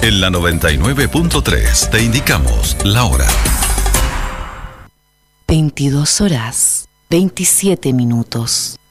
En la 99.3 te indicamos la hora. 22 horas, 27 minutos.